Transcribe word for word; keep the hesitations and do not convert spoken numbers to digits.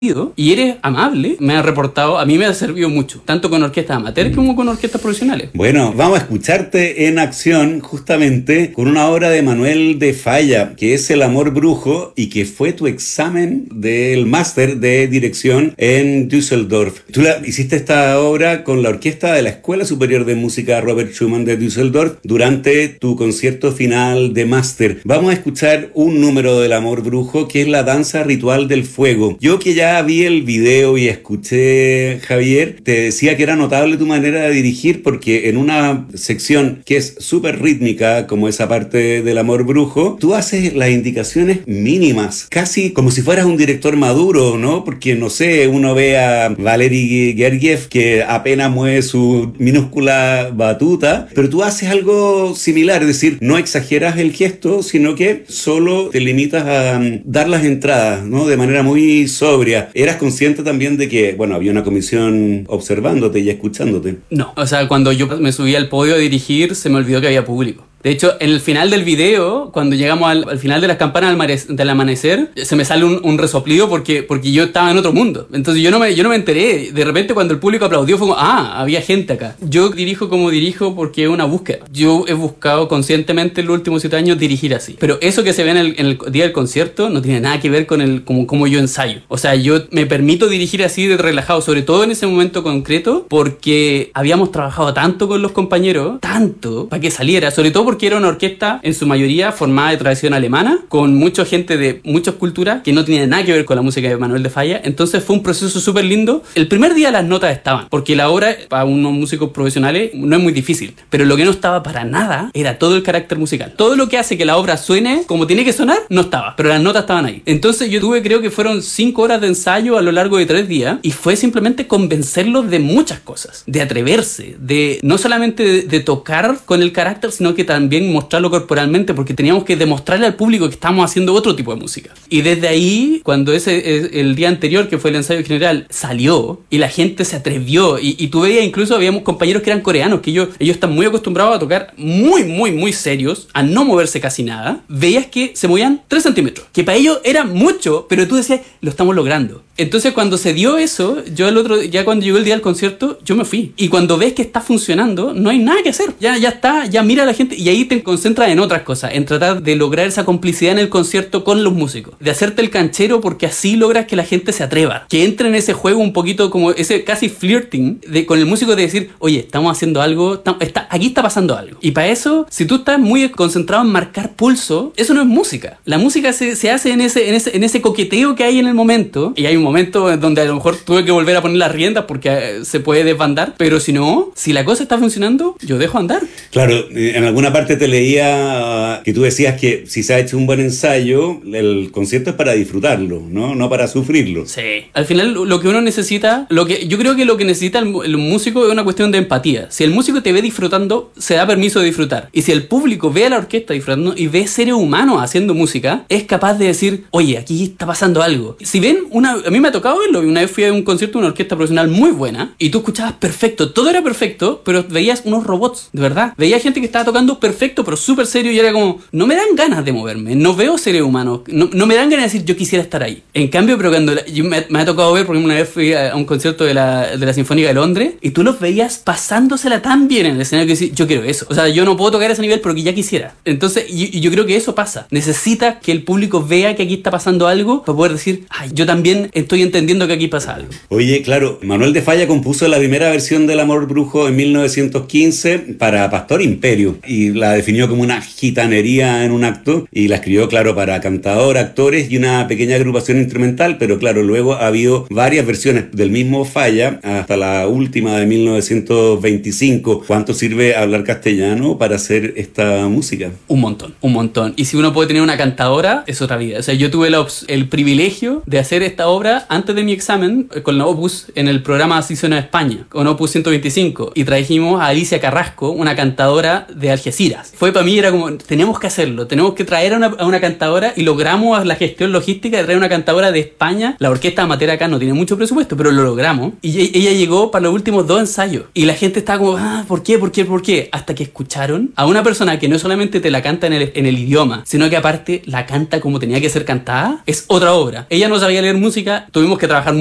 y eres amable, me ha reportado, a mí me ha servido mucho, tanto con orquestas amateur como con orquestas profesionales. Bueno, vamos a escucharte en acción justamente con una obra de Manuel de Falla, que es El amor brujo y que fue tu examen del máster de dirección en Düsseldorf. Tú la, hiciste esta obra con la orquesta de la Escuela Superior de Música Robert Schumann de Düsseldorf durante tu concierto final de máster. Vamos a escuchar un número del amor brujo que es la danza ritual del fuego. Yo que ya vi el video y escuché, Javier, te decía que era notable tu manera de dirigir porque en una sección que es súper rítmica, como esa parte del amor brujo, tú haces las indicaciones mínimas, casi como si fueras un director maduro, ¿no? Porque, no sé, uno ve a Valery Gergiev que apenas mueve su minúscula batuta, pero tú haces algo similar, es decir, no exageras el gesto, sino que solo te limitas a um, dar las entradas, ¿no? De manera muy sobria. ¿Eras consciente también de que, bueno, había una comisión observándote y escuchándote? No, o sea, cuando yo me subí al podio a dirigir, se me olvidó que había público. De hecho, en el final del video, cuando llegamos al, al final de las campanas del, del amanecer, se me sale un, un resoplido porque, porque yo estaba en otro mundo. Entonces yo no, me, yo no me enteré. De repente cuando el público aplaudió fue como, ah, había gente acá. Yo dirijo como dirijo porque es una búsqueda. Yo he buscado conscientemente en los últimos siete años dirigir así. Pero eso que se ve en el, en el día del concierto no tiene nada que ver con el como, como yo ensayo. O sea, yo me permito dirigir así de relajado, sobre todo en ese momento concreto, porque habíamos trabajado tanto con los compañeros, tanto, para que saliera, sobre todo porque era una orquesta en su mayoría formada de tradición alemana, con mucha gente de muchas culturas que no tenía nada que ver con la música de Manuel de Falla. Entonces fue un proceso súper lindo. El primer día las notas estaban, porque la obra para unos músicos profesionales no es muy difícil, pero lo que no estaba para nada era todo el carácter musical. Todo lo que hace que la obra suene como tiene que sonar no estaba, pero las notas estaban ahí. Entonces yo tuve, creo que fueron cinco horas de ensayo a lo largo de tres días y fue simplemente convencerlos de muchas cosas, de atreverse, de no solamente de, de tocar con el carácter, sino que también mostrarlo corporalmente, porque teníamos que demostrarle al público que estábamos haciendo otro tipo de música. Y desde ahí, cuando ese el día anterior, que fue el ensayo general, salió y la gente se atrevió, y, y tú veías, incluso habíamos compañeros que eran coreanos, que ellos, ellos están muy acostumbrados a tocar muy, muy, muy serios, a no moverse casi nada. Veías que se movían tres centímetros, que para ellos era mucho, pero tú decías, lo estamos logrando. Entonces cuando se dio eso, yo el otro, ya cuando llegó el día del concierto, yo me fui. Y cuando ves que está funcionando, no hay nada que hacer. Ya, ya está, ya mira a la gente, y ahí te concentras en otras cosas, en tratar de lograr esa complicidad en el concierto con los músicos, de hacerte el canchero, porque así logras que la gente se atreva, que entre en ese juego un poquito como ese casi flirting de, con el músico, de decir, oye, estamos haciendo algo, está, está, aquí está pasando algo. Y para eso, si tú estás muy concentrado en marcar pulso, eso no es música. La música se, se hace en ese, en, ese, en ese coqueteo que hay en el momento, y hay un momento donde a lo mejor tuve que volver a poner las riendas porque se puede desbandar, pero si no, si la cosa está funcionando, yo dejo andar. Claro, en alguna parte te leía que tú decías que si se ha hecho un buen ensayo, el concierto es para disfrutarlo, ¿no? No para sufrirlo. Sí. Al final, lo que uno necesita, lo que yo creo que lo que necesita el, el músico es una cuestión de empatía. Si el músico te ve disfrutando, se da permiso de disfrutar. Y si el público ve a la orquesta disfrutando y ve seres humanos haciendo música, es capaz de decir, oye, aquí está pasando algo. Si ven, una, a mí me ha tocado verlo. Una vez fui a un concierto de una orquesta profesional muy buena y tú escuchabas perfecto, todo era perfecto, pero veías unos robots, de verdad. Veía gente que estaba tocando perfecto, pero súper serio, y era como, no me dan ganas de moverme, no veo seres humanos, no, no me dan ganas de decir, yo quisiera estar ahí. En cambio, pero cuando la, yo me, me ha tocado ver, porque una vez fui a, a un concierto de la, de la Sinfónica de Londres, y tú los veías pasándosela tan bien en el escenario que decís, yo quiero eso. O sea, yo no puedo tocar a ese nivel, pero que ya quisiera. Entonces, y, y yo creo que eso pasa. Necesita que el público vea que aquí está pasando algo para poder decir, ay, yo también estoy entendiendo que aquí pasa algo. Oye, claro, Manuel de Falla compuso la primera versión del Amor Brujo en mil novecientos quince para Pastor Imperio y la definió como una gitanería en un acto, y la escribió, claro, para cantador, actores y una pequeña agrupación instrumental, pero claro, luego ha habido varias versiones del mismo Falla hasta la última de mil novecientos veinticinco. ¿Cuánto sirve hablar castellano para hacer esta música? Un montón, un montón. Y si uno puede tener una cantadora, es otra vida. O sea, yo tuve la, el privilegio de hacer esta obra antes de mi examen con la Opus en el programa Así Suena España, con Opus ciento veinticinco, y trajimos a Alicia Carrasco, una cantadora de Algeciras. Fue para mí, era como, tenemos que hacerlo, tenemos que traer a una, a una cantadora, y logramos la gestión logística de traer una cantadora de España. La orquesta amateur acá no tiene mucho presupuesto, pero lo logramos, y ella llegó para los últimos dos ensayos, y la gente estaba como, ah, ¿por qué? ¿Por qué? ¿Por qué? Hasta que escucharon a una persona que no solamente te la canta en el, en el idioma, sino que aparte la canta como tenía que ser cantada. Es otra obra. Ella no sabía leer música, tuvimos que trabajar